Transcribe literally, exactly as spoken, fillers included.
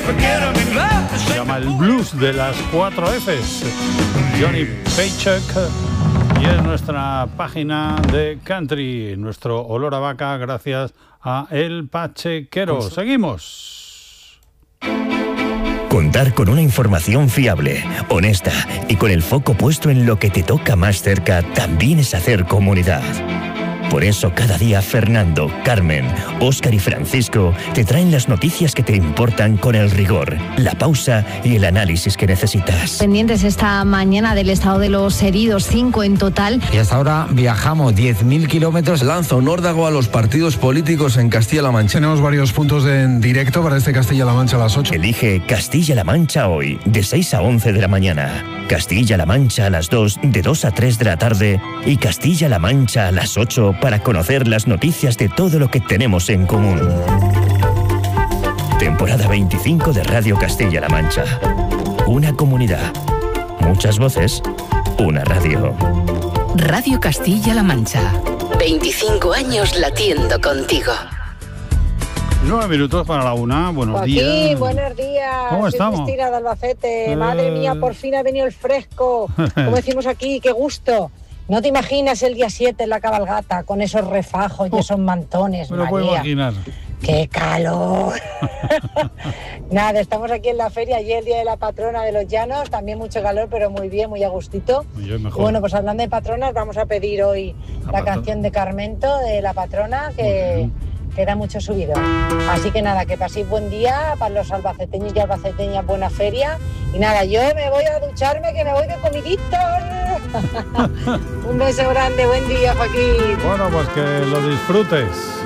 Se llama el blues de las cuatro Fs. Johnny Paycheck. Y es nuestra página de country, nuestro olor a vaca, gracias a El Pachequero. Seguimos. Contar con una información fiable, honesta y con el foco puesto en lo que te toca más cerca también es hacer comunidad. Por eso cada día Fernando, Carmen, Óscar y Francisco te traen las noticias que te importan con el rigor, la pausa y el análisis que necesitas. Pendientes esta mañana del estado de los heridos, cinco en total. Y hasta ahora viajamos diez mil kilómetros. Lanza un órdago a los partidos políticos en Castilla-La Mancha. Tenemos varios puntos de, en directo para este Castilla-La Mancha a las ocho. Elige Castilla-La Mancha hoy, de seis a once de la mañana. Castilla-La Mancha a las dos, de dos a tres de la tarde. Y Castilla-La Mancha a las ocho para conocer las noticias de todo lo que tenemos en común. Temporada veinticinco de Radio Castilla-La Mancha. Una comunidad. Muchas voces. Una radio. Radio Castilla-La Mancha. veinticinco años latiendo contigo. Nueve minutos para la una. Buenos Joaquín, días. buenos días. ¿Cómo Soy estamos? Cristina de Albacete. Eh... Madre mía, por fin ha venido el fresco. Como decimos aquí, qué gusto. No te imaginas el día siete en la cabalgata con esos refajos y esos mantones. Me lo puedo imaginar. ¡Qué calor! Nada, estamos aquí en la feria, ayer el día de la patrona de los Llanos, también mucho calor, pero muy bien, muy a gustito. Yo mejor. Y bueno, pues hablando de patronas, vamos a pedir hoy la, la canción de Carmento, de la patrona, que, que da mucho subido. Así que nada, que paséis buen día para los albaceteños y albaceteñas, buena feria. Y nada, yo me voy a ducharme, que me voy de comiditos. Un beso grande, buen día, Joaquín. Bueno, pues que lo disfrutes.